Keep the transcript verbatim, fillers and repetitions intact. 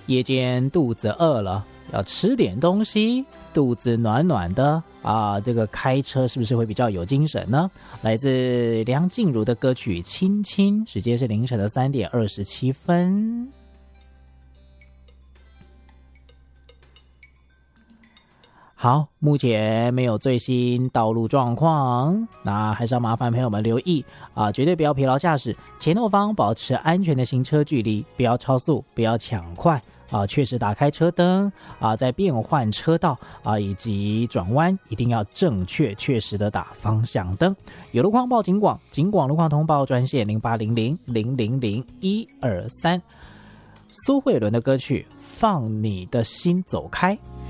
夜间肚子饿了，要吃点东西，肚子暖暖的啊，这个开车是不是会比较有精神呢？来自梁静茹的歌曲《亲亲》，时间是凌晨的三点二十七分。好，目前没有最新道路状况，那还是要麻烦朋友们留意啊，绝对不要疲劳驾驶，前后方保持安全的行车距离，不要超速，不要抢快啊，确实打开车灯啊，在变换车道啊以及转弯一定要正确确实的打方向灯。有路况报警广，警广路况通报专线零八零零零零零一二三。苏慧伦的歌曲《放你的心走开》。